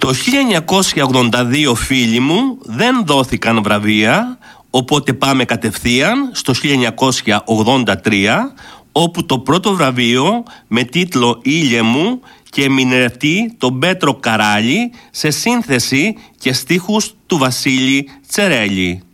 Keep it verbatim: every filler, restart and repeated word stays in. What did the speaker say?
Το χίλια εννιακόσια ογδόντα δύο, φίλοι μου, δεν δόθηκαν βραβεία, οπότε πάμε κατευθείαν στο χίλια εννιακόσια ογδόντα τρία, όπου το πρώτο βραβείο με τίτλο «Ήλιε μου» και ερμηνευτή τον Πέτρο Καράλη σε σύνθεση και στίχους του Βασίλη Τσερέλη.